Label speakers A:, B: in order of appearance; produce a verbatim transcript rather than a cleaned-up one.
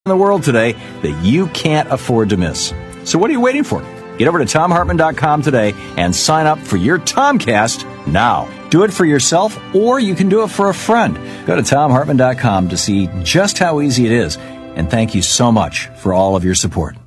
A: in the world today that you can't afford to miss. So what are you waiting for? Get over to Thom Hartmann dot com today and sign up for your Tomcast now. Do it for yourself, or you can do it for a friend. Go to Thom Hartmann dot com to see just how easy it is. And thank you so much for all of your support.